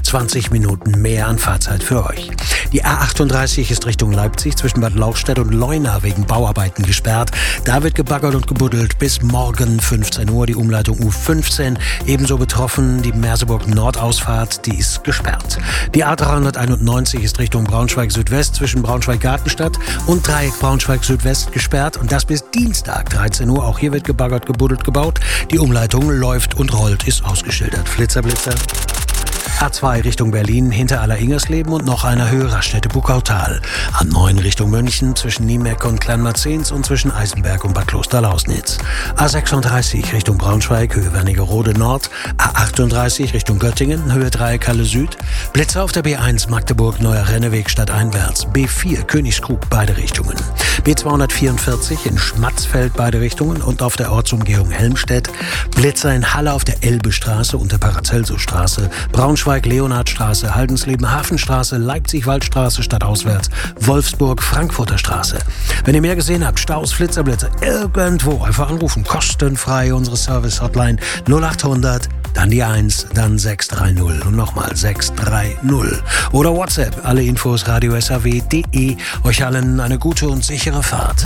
20 Minuten mehr an Fahrzeit für euch. Die A38 ist Richtung Leipzig zwischen Bad Lauchstädt und Leuna wegen Bauarbeiten gesperrt. Da wird gebaggert und gebuddelt bis morgen 15 Uhr. Die Umleitung U15 ebenso betroffen. Die Merseburg-Nordausfahrt, die ist gesperrt. Die A391 ist Richtung Braunschweig-Südwest zwischen Braunschweig-Gartenstadt und Dreieck Braunschweig-Südwest gesperrt. Und das bis Dienstag 13 Uhr. Auch hier wird gebaggert, gebuddelt, gebaut. Die Umleitung läuft und rollt, ist ausgeschildert. Flitzer, Blitzer. A2 Richtung Berlin hinter Aller-Ingersleben und noch einer Höhe Raststätte Buckautal. A9 Richtung München zwischen Niemeck und Kleinmarzens und zwischen Eisenberg und Bad Kloster-Lausnitz. A36 Richtung Braunschweig, Höhe Wernigerode Nord. A38 Richtung Göttingen, Höhe Dreieck Halle Süd. Blitzer auf der B1 Magdeburg Neuer Renneweg stadteinwärts. B4 Königskrug beide Richtungen. B244 in Schmatzfeld beide Richtungen und auf der Ortsumgehung Helmstedt. Blitzer in Halle auf der Elbestraße und der Paracelsusstraße. Braunschweig-Leonhardstraße, Haldensleben, Hafenstraße, Leipzig-Waldstraße stadtauswärts, Wolfsburg, Frankfurter Straße. Wenn ihr mehr gesehen habt, Staus, Flitzerblitzer, irgendwo, einfach anrufen. Kostenfrei unsere Service-Hotline 0800, dann die 1, dann 630 und nochmal 630. Oder WhatsApp, alle Infos radiosaw.de. Euch allen eine gute und sichere Fahrt.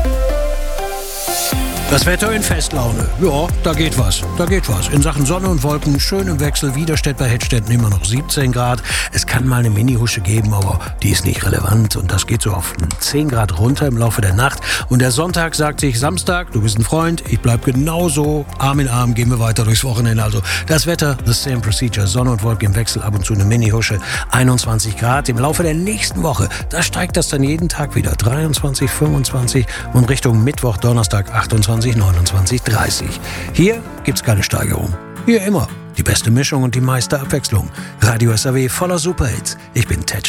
Das Wetter in Festlaune. Ja, da geht was. In Sachen Sonne und Wolken, schön im Wechsel. Widerstedt bei Hettstetten immer noch 17 Grad. Es kann mal eine Mini-Husche geben, aber die ist nicht relevant. Und das geht so auf 10 Grad runter im Laufe der Nacht. Und der Sonntag sagt sich, Samstag, du bist ein Freund, ich bleib genauso. Arm in Arm gehen wir weiter durchs Wochenende. Also das Wetter, the same procedure. Sonne und Wolken im Wechsel, ab und zu eine Mini-Husche. 21 Grad. Im Laufe der nächsten Woche, da steigt das dann jeden Tag wieder. 23, 25 und Richtung Mittwoch, Donnerstag 28. 29, 30. Hier gibt's keine Steigerung. Hier immer die beste Mischung und die meiste Abwechslung. Radio SAW voller Superhits. Ich bin Ted